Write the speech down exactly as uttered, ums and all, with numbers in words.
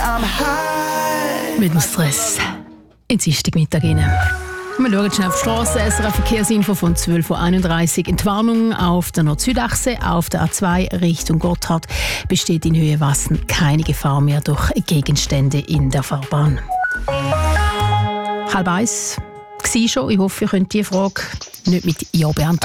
Mit dem Stress ins Dienstagmittag rein. Wir schauen schnell auf die Straße. S R F-Verkehrsinfo von zwölf Uhr einunddreißig. Entwarnung auf der Nord-Süd-Achse, auf der A zwei Richtung Gotthard besteht in Höhe Wassen keine Gefahr mehr durch Gegenstände in der Fahrbahn. Halb eins war schon. Ich hoffe, ihr könnt diese Frage nicht mit Ja beantworten.